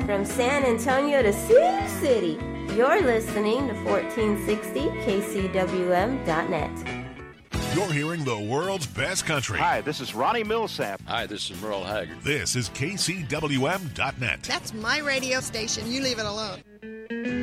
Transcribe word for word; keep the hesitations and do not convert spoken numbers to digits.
From San Antonio to Sioux City, you're listening to fourteen sixty K C W M dot net. You're hearing the world's best country. Hi, this is Ronnie Millsap. Hi, this is Merle Haggard. This is K C W M dot net. That's my radio station. You leave it alone.